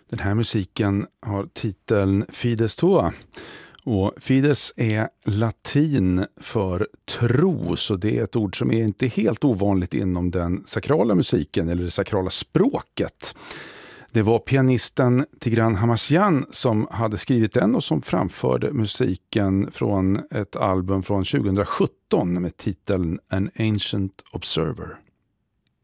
Den här musiken har titeln Fides Tua. Och Fides är latin för tro, så det är ett ord som är inte helt ovanligt inom den sakrala musiken eller det sakrala språket. Det var pianisten Tigran Hamasyan som hade skrivit den och som framförde musiken från ett album från 2017 med titeln An Ancient Observer.